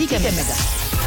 3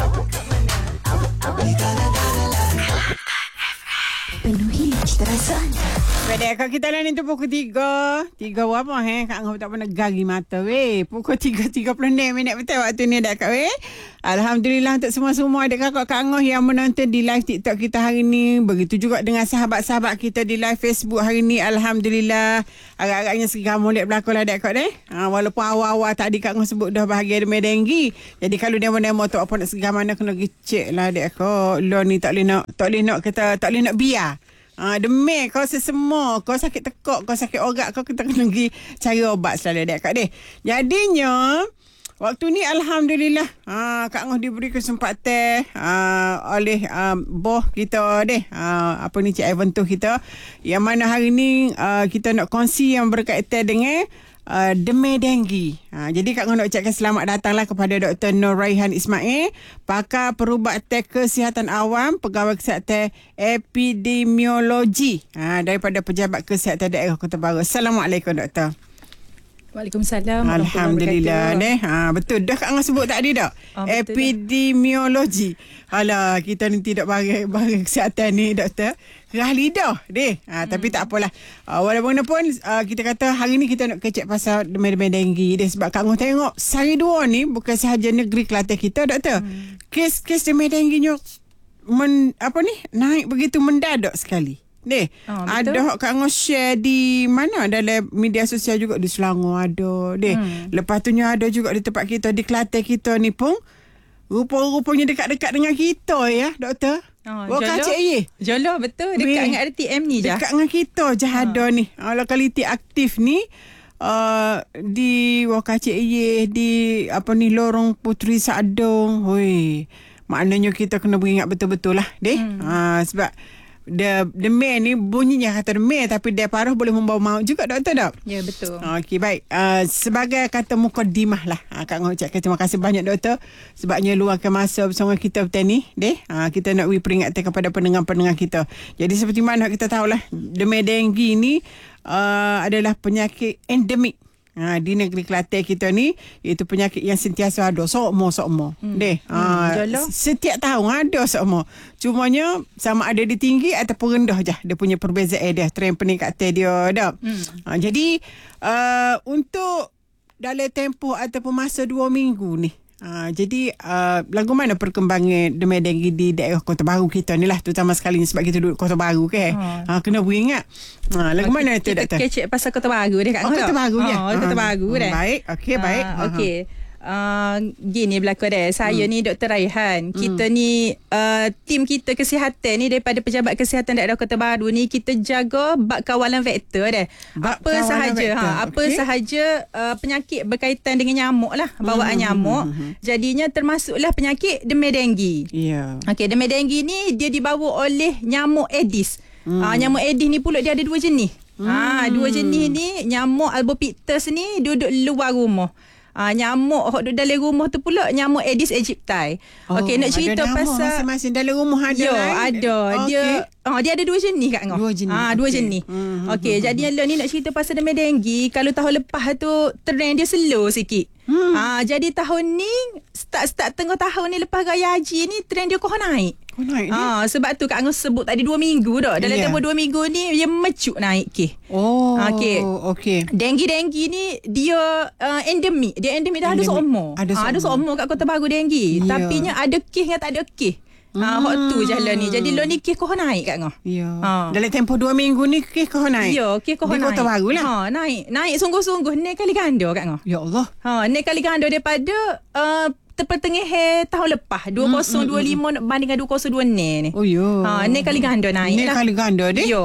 Penuhi terasa anda. Bedek kalau kita lain itu pukul 3 apa Kak Angah tak pernah gari mata pukul 3:36 betul waktu ni dah Kak Alhamdulillah untuk semua-semua adik kakak Kak Angah yang menonton di live TikTok kita hari ni. Begitu juga dengan sahabat-sahabat kita di live Facebook hari ni. Alhamdulillah agak-agaknya segar molek berlaku lah adik kakak walaupun awal-awal tadi Kak Angah sebut dah bahagia demi denggi. Jadi kalau demo-demo tu apa nak segar mana kena pergi cek lah adik kakak. Lo ni tak boleh nak biar. Demi kau sesemua, kau sakit tekuk, kau sakit orat, kau kita kena pergi cari obat selalu dek Kak deh. Jadinya waktu ni alhamdulillah Kak Angah diberi kesempatan oleh boh kita deh, apa ni Cik Ivan tu kita, yang mana hari ni kita nak kongsi yang berkaitan dengan demam denggi. Jadi Kak Angah nak ucapkan selamat datanglah kepada Dr. Nur Raihan Ismail, pakar perubatan kesihatan awam, pegawai kesihatan epidemiologi daripada Pejabat Kesihatan Daerah Kota Baru. Assalamualaikum Doktor. Waalaikumsalam. Alhamdulillah deh. Betul dah Kak Angah sebut tadi dak. Epidemiologi. Alah, kita ni tidak barang kesihatan ni Doktor. Kerah lidah deh. Tapi tak apalah. Walaupun kita kata hari ni kita nak kecek pasal demam denggi deh, sebab Kak Angah tengok sehari dua ni bukan sahaja negeri Kelantan kita Doktor. Kes demam dengginya naik begitu mendadak sekali. Ada Kak Angah share di mana dalam media sosial juga, di Selangor ada lepas tu ada juga di tempat kita di Kelantan kita ni pun rupa-rupanya dekat-dekat dengan kita ya Doktor. Jolo betul dekat dengan RTM ni je. Dekat dengan kita je ada ni. Lokaliti aktif ni di Wakacik di Lorong Puteri Sadong. Maknanya kita kena beringat betul-betul lah sebab demam ni bunyinya kata demam, tapi dia paruh boleh membawa maut juga Doktor tak? Ya betul. Okey baik. Sebagai kata mukadimah lah, Kak Angah ucapkan terima kasih banyak Doktor sebabnya luangkan masa bersama kita petang ni kita nak beri peringatan kepada pendengar-pendengar kita. Jadi seperti mana kita tahulah, demam denggi ni adalah penyakit endemik di negeri Kelantan kita ni, iaitu penyakit yang sentiasa ada sokmo setiap tahun ada sokmo, cumanya sama ada dia tinggi ataupun rendah je dia punya perbezaan dia, trend peningkatan dia dah. Jadi untuk dalam tempoh ataupun masa 2 minggu ni, jadi lagu mana perkembangan demam denggi di daerah Kota Baru kita ni lah, terutama sekali sebab kita duduk Kota Baru kena beringat lagu mana tu Doktor? Kita kecek pasal Kota Baru dia Kak Angah. Kota Baru ya. Kota Baru dah. Baik, okey baik. Okey. Gini berlaku dia. Saya ni Dr. Raihan. Kita ni tim kita kesihatan ni daripada Pejabat Kesihatan Daerah Kota Baru ni, kita jaga bab kawalan vektor dah. Apa sahaja penyakit berkaitan dengan nyamuk lah, bawaan nyamuk. Jadinya termasuklah penyakit demam denggi. Okey, demam denggi ni dia dibawa oleh nyamuk Aedes. Nyamuk Aedes ni pula dia ada 2 jenis. 2 jenis ni, nyamuk Albopictus ni duduk luar rumah. Nyamuk duduk dalam rumah tu pula nyamuk Aedes aegypti. Okey, nak cerita pasal masing-masing dalam rumah ada. Ada. Dia ada 2 jenis Kak Angah. 2 jenis. Okey, jadi ni nak cerita pasal demam denggi. Kalau tahun lepas tu trend dia slow sikit. Jadi tahun ni start tengah tahun ni lepas raya haji ni trend dia naik. Sebab tu Kak Angah sebut tadi 2 minggu dah. Dalam tempoh 2 minggu ni dia mecut naik ke. Okey. Denggi ni dia endemik. Dia endemik dah ada seumur. Ada seumur kat Kota Baru denggi. Tapi nya ada kes dengan tak ada kes. Hak tu je lah ni. Jadi lo ni kes kau naik Kak Angah. Dalam tempoh 2 minggu ni kes kau naik. Ya, kes kau naik. Di Kota Baru lah. Naik sungguh-sungguh. Naik kali ganda Kak Angah. Ya Allah. Naik kali ganda daripada pertengahan tahun lepas 2025 bandingkan 2026 ni. Naik kali ganda naik lah. Naik kali ganda deh. Ya.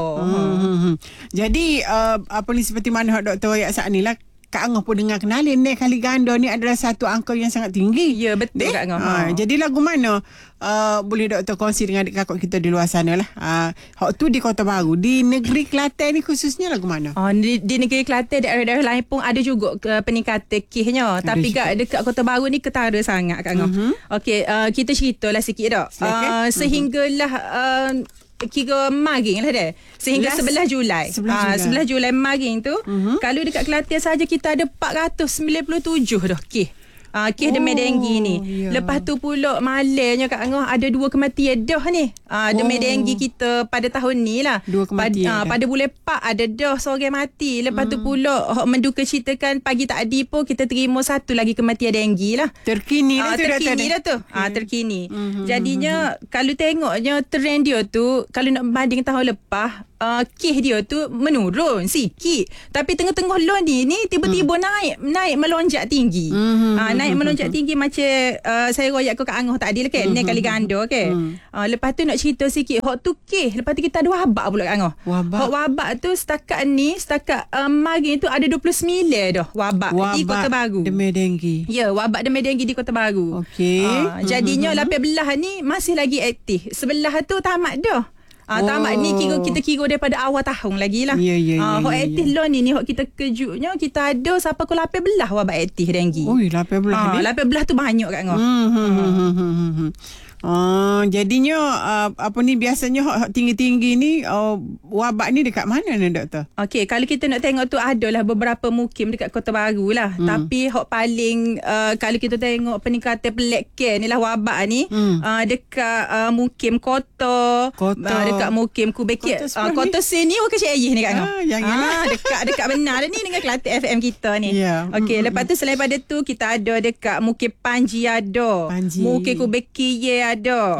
Jadi seperti mana Dr. Royak saat ni lah, Kak Angah pun dengar kenalin naik kali ganda ni adalah satu angka yang sangat tinggi. Ya betul Kak Angah. Jadi lagu mana boleh Doktor kongsi dengan adik kakak kita di luar sana lah. Hak tu di Kota Baru, di negeri Kelantan ni khususnya lagu mana? Di negeri Kelantan, daerah-daerah lain pun ada juga peningkatan kesnya. Tapi dekat Kota Baru ni ketara sangat Kak Angah. Okey, kita ceritalah sikit dak. Sehinggalah kira maring lah dah. Sehingga 11 Julai. 11 Julai maring tu, kalau dekat Kelantan saja kita ada 497 dah kes. Kes demam denggi ni. Ya. Lepas tu pula malainya Kak Angah ada 2 kematian dah ni. Demam denggi kita pada tahun ni lah. 2 kematian dah. Pada bulan 4 ada dah seorang mati. Lepas tu pula menduka ceritakan pagi tadi pun kita terima 1 lagi kematian denggi lah. Terkini dah tu terkini dah tu. Terkini. Jadinya kalau tengoknya trend dia tu kalau nak banding tahun lepas kes dia tu menurun sikit. Tapi tengah-tengah loan ni tiba-tiba naik melonjak tinggi. Naik melonjak tinggi macam saya royak ke Kak Angah tadi lah kan. Naik kali ganda kan. Lepas tu nak cerita sikit hak tu kes. Lepas tu kita ada wabak pula Kak Angah. Hak wabak tu setakat mari tu ada 29 dah wabak di Kota Baru. Demam denggi. Ya, wabak demam denggi di Kota Baru. Okey. Jadinya 18 ni masih lagi aktif. Sebelah tu tamat dah. Tamat ni kita kira daripada awal tahun lagi lah. Ya. Hak aktif loan ni hak kita kejutnya kita ada sampai ke 18 wabak aktif denggi. Oi, 18 ni. 18 tu banyak Kak Ngah. Jadinya apa ni biasanya hak tinggi-tinggi ni wabak ni dekat mana ni doktor? Okey, kalau kita nak tengok tu adalah beberapa mukim dekat Kota Baru lah. Tapi hak paling kalau kita tengok peningkatan pelik care ni lah wabak ni dekat mukim Kota. Dekat mukim Kubekit. Kota sini bukan Cik Ayih ni Kak Ngah. Dekat benar ni dengan Kelantan FM kita ni. Yeah. Okey, lepas tu selain pada tu kita ada dekat mukim Panji ada. Mukim Kubekit ada.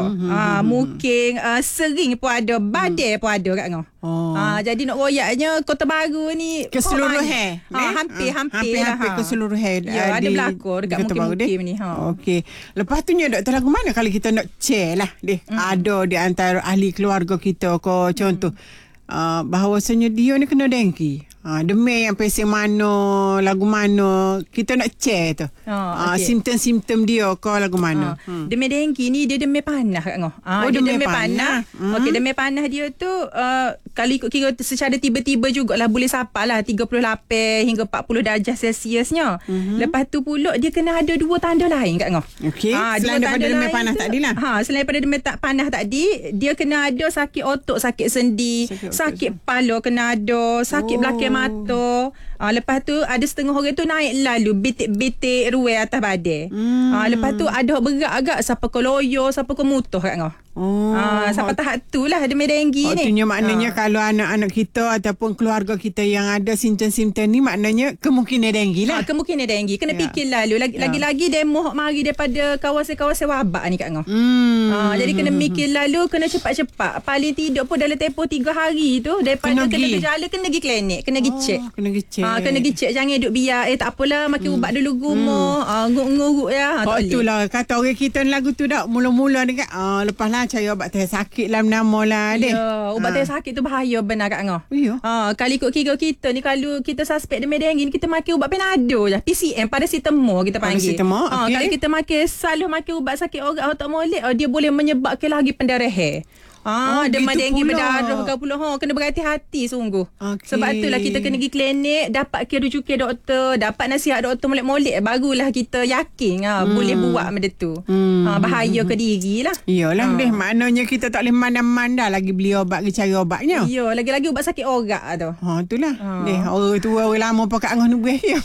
Mukim Sering pun ada. Badai pun ada Kak Ngah. Jadi nak royaknya Kota Baru ni keseluruhan. Hampir lah. Keseluruhan. Ya, ada berlaku dekat mukim-mukim ni. Okey. Lepas tu ni doktor lagu mana kalau kita nak share lah deh. Ada di antara ahli keluarga kita ko contoh bahawasanya dia ni kena dengki. Demam yang pesen mana, lagu mana, kita nak check tu. Simptom-simptom dia ke lagu mana. Demam denggi ni dia demam panas Kak Ngah. Dia demam panas. Okey, demam panas dia tu kalau ikut kira secara tiba-tiba jugalah boleh sampai lah 38 hingga 40 darjah Celsiusnya. Lepas tu pula dia kena ada 2 tanda lain Kak Ngah. Okey, selain daripada demam panas tadi lah. Selain daripada demam panas tadi, dia kena ada sakit otot, sakit sendi, sakit kepala kena ada, sakit belakang mata. Lepas tu ada setengah orang tu naik lalu betik-betik ruai atas badan. Lepas tu ada berat agak sampai ke loyo, sampai ke mutuh Kak Ngah. Sampai tahap tu lah demam denggi ni. Artinya maknanya kalau anak-anak kita ataupun keluarga kita yang ada simptom-simptom ni maknanya kemungkinan denggi lah. Kemungkinan denggi. Kena fikir lalu. Lagi-lagi demo hok mari daripada kawasan-kawasan wabak ni Kak Ngah. Jadi kena mikir lalu, kena cepat-cepat. Paling tidak pun dalam tempoh 3 hari tu daripada kena gejala kena pergi klinik, kena pergi cek. Kena pergi cek, jangan duduk biar tak apalah makan ubat dulu rumah. Nguruk ya. Itulah kata orang kita ni lagu tu dak mula-mula dekat lepas lah cari ubat teh sakit lah nama lah deh. Ya, ubat teh sakit tu bahaya benar Kak Ngah. Kalau ikut kira kita ni kalau kita suspek demam denggi kita makan ubat Panado je. PCM paracetamol kita panggil. Okay. Kalau kita selalu makan ubat sakit orat otak molek dia boleh menyebabkan lagi pendarahan. Demam denggi berdarah ke pula. Kena berhati-hati sungguh. Sebab itulah kita kena pergi klinik, dapat rujukan doktor, dapat nasihat doktor molek-molek, barulah kita yakin boleh buat benda tu. Bahaya ke diri lah. Iyalah deh, maknanya kita tak boleh mandam-mandam lagi beli obat ke cari obatnya. Ya, lagi-lagi ubat sakit orat tu. Itulah. Deh, orang tua orang lama pakai angah nubeh dia.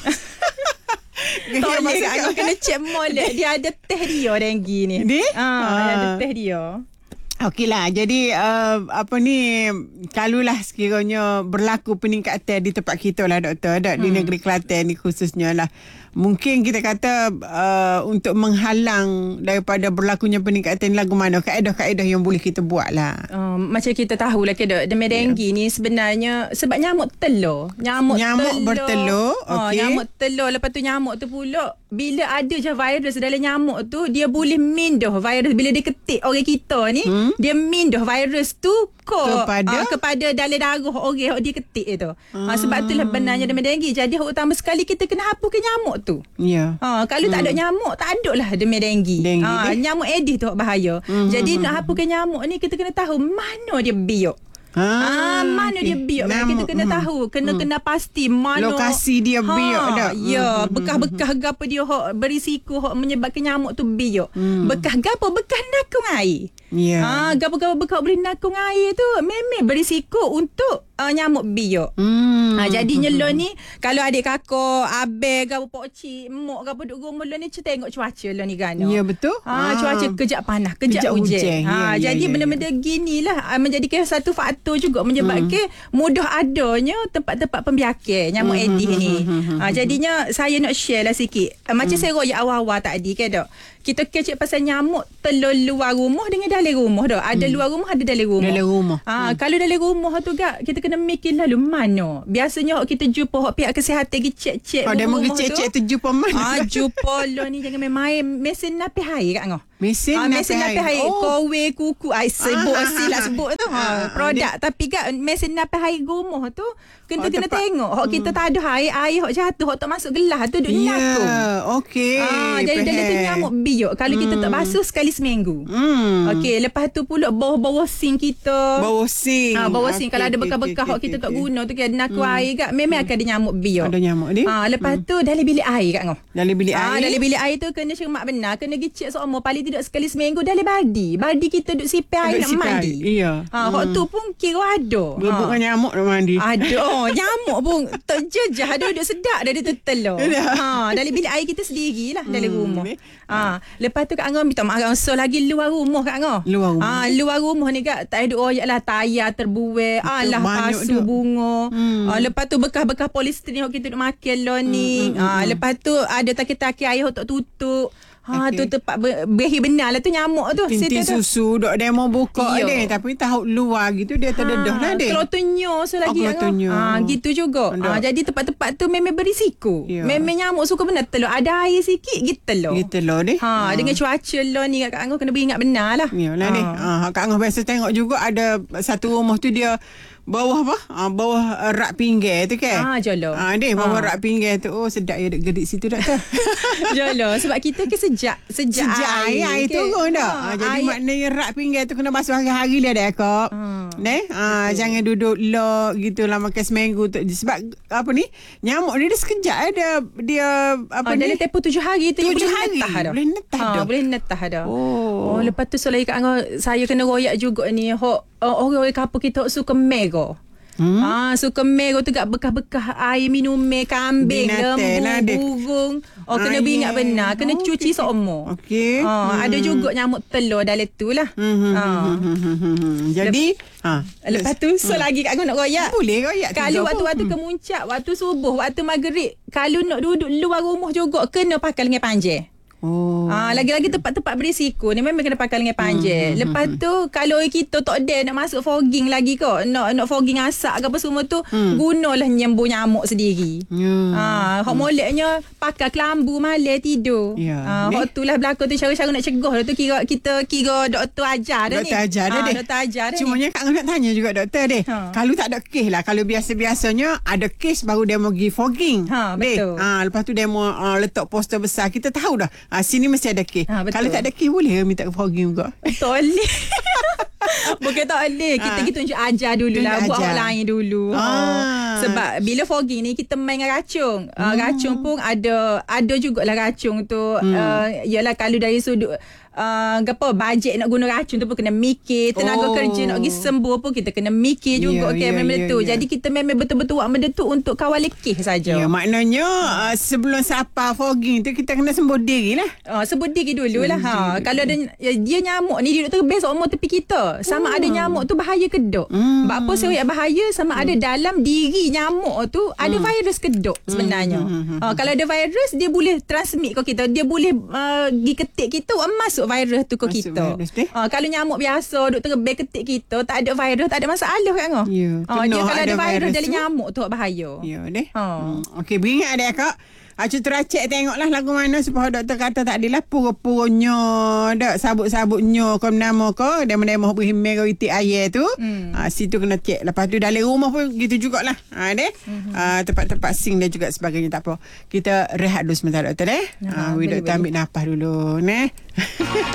Tak boleh Kak Angah kena cek molek. Dia ada teh dia denggi ni. Ada teh dia. Okeylah, jadi apa ni, kalulah sekiranya berlaku peningkatan di tempat kita lah doktor, di negeri Kelantan ni khususnya lah. Mungkin kita kata untuk menghalang daripada berlakunya peningkatan lagu mana, kaedah-kaedah yang boleh kita buat lah. Macam kita tahu lah demam denggi ni sebenarnya sebab nyamuk telur. Nyamuk bertelur. Nyamuk telur. Lepas tu nyamuk tu pula bila ada je virus dalam nyamuk tu, dia boleh mindah virus. Bila dia ketik orang kita ni, dia mindah virus tu kepada dalam darah orang dia ketik tu. Sebab itulah benarnya demam denggi. Jadi utama sekali kita kena hapuskan nyamuk tu. Kalau tak ada nyamuk, tak ada lah demam denggi. Nyamuk Aedes tu bahaya. Jadi nak hapuskan nyamuk ni kita kena tahu mana dia biok. Mana dia biok, kita kena tahu, kena pasti mana lokasi dia biok dah. Ya, bekas-bekas gapo dia hok berisiko hok menyebabkan nyamuk tu biok. Bekas gapo, bekas nakung air. Gapo-gapo bekas boleh nakung air tu memang berisiko untuk nyamuk biok. Jadinya lo ni kalau adik kakak, abang ke pak cik, mak ke apa duk rumah lo ni tengok cuaca lo ni kan. Ya, betul. Cuaca kejap panas, kejap hujan. Jadi benda-benda ginilah menjadikan satu faktor juga menyebabkan mudah adanya tempat-tempat pembiakan nyamuk Aedes ni. Jadinya saya nak share lah sikit. Macam saya royak awal-awal tadi kan dok. Kita kecek pasal nyamuk telur luar rumah dengan dalam rumah dah. Ada luar rumah, ada dalam rumah. Dalam rumah. Kalau dalam rumah tu gak kita kena mikir lalu mana. Biasanya kita jumpa pihak kesihatan pergi cek-cek rumah tu. Ada cek-cek tu jumpa mana? Jumpa lo ni jangan main mesin napis air kat ngah. Mesin napis air. Kowe kuku sebut tu. Produk tapi gak mesin napis air rumah tu kena tengok. Hok kita tak ada air hok jatuh, hok tak masuk gelas tu duk nyakung. Okey. Jadi dalam tu nyamuk biok kalau kita tak basuh sekali seminggu. Okey, lepas tu pula bawah sink kita. Bawah sink. Bawah sink kalau ada bekas-bekas hok kita tak guna tu kan nak air kat memang akan ada nyamuk biok. Ada nyamuk ni. Lepas tu dalam bilik air kat ngah. Dalam bilik air. Dalam bilik air tu kena cermat benar, kena gicek seumur paling tidak sekali seminggu dalam badi. Badi kita duk sipai air nak mandi. Iya. Hok tu pun kira ada. Bukan nyamuk nak mandi. Ada. Nyamuk pun terjejah duduk sedap dah dia tertelur. Dalam bilik air kita sendirilah dalam rumah. Lepas tu Kak Angah minta maaf so lagi luar rumah Kak Angah. Luar rumah ni Kak tak ada royak lah tayar terbuai, lah pasu bunga. Lepas tu bekas-bekas polistiren yang kita duk makan lo ni. Lepas tu ada taki-taki air tak tutup. Tu tempat berakhir benar lah tu nyamuk tu. Tintin susu dok demo buka deh tapi tahu luar gitu dia terdedah lah deh. Klotonyo selagi gitu juga. Jadi tempat-tempat tu memang berisiko. Memang nyamuk suka benar telur. Ada air sikit gitu telur. Gitu telur deh. Dengan cuaca lo ni Kak Angah kena beringat benar lah. Yalah deh. Kak Angah biasa tengok juga ada satu rumah tu dia bawah bawah rak pinggir tu kan. Jolo. Deh bawah rak pinggir tu. Sedap ya dek gedik situ dak tu. Jolo sebab kita ke sejak air turun dah. Jadi maknanya rak pinggir tu kena basuh hari-hari lah dek kak. Jangan duduk lock gitulah makan seminggu tu. Sebab apa ni nyamuk dia sekejap dia apa ni. Dalam tempoh 7 hari tu 7 hari boleh netah dah. Lepas tu soalnya Kak Angah saya kena royak juga ni orang kapal kita suka mego. Suka mego tu gak bekas-bekas air minum kambing, lembu, burung. Kena beringat benar, kena cuci seumur. Ada juga nyamuk telur dalam tu lah. Jadi lepas tu lagi Kak Angah nak royak. Boleh royak. Kalau waktu kemuncak, waktu subuh, waktu maghrib, kalau nak duduk luar rumah juga kena pakai lengan panjang. Lagi-lagi tempat-tempat berisiko ni memang kena pakai lengan panjang. Lepas tu kalau kita tak ada nak masuk fogging lagi kok, nak fogging asap ke apa semua tu, gunalah nyembuh nyamuk sendiri. Hok moleknya pakai kelambu malam tidur. Hok tu lah berlaku tu cara-cara nak cegah tu kita kira doktor ajar dah ni. Doktor ajar dah ni. Cumanya Kak nak tanya juga doktor deh. Kalau tak ada kes lah, kalau biasa-biasanya ada kes baru dia mau pergi fogging. Betul. Lepas tu dia mau letak poster besar, kita tahu dah. Sini mesti ada kes. Kalau tak ada kes boleh minta fogging juga. Tak boleh. Bukan tak boleh. Kita tunjuk ajar dulu lah. Buat orang lain dulu. Sebab bila fogging ni kita main dengan racun. Racun pun ada jugalah racun tu. Yalah kalau dari sudut bajet nak guna racun tu pun kena mikir. Tenaga kerja nak pergi sembuh pun kita kena mikir juga. Memang tu. Jadi kita memang betul-betul buat benda tu untuk kawal lekeh saja. Maknanya sebelum siapa fogging tu kita kena sembuh diri lah. Sembuh diri dulu lah. Kalau ada dia nyamuk ni dia duduk terbes umur tepi kita. Sama ada nyamuk tu bahaya ke dok. Sebab apa saya bahaya sama ada dalam diri nyamuk tu ada virus ke dok sebenarnya. Kalau ada virus dia boleh transmit ke kita. Dia boleh pergi ketik kita masuk virus tu ke kita. Kalau nyamuk biasa duk terbes ketik kita tak ada virus tak ada masalah kan ngah. Dia kalau ada virus dalam nyamuk tu bahaya. Ya deh. Okey beringat ada kak. Cuba cek tengoklah lagu mana supaya doktor kata tak adalah pura-puranya dak sabut-sabutnya kau nama kau demo-demo beri merah itik air tu. Situ kena cek. Lepas tu dalam rumah pun gitu jugalah. Deh. Tempat-tempat sing dan juga sebagainya tak apa. Kita rehat dulu sebentar doktor deh. Doktor ambil nafas dulu neh.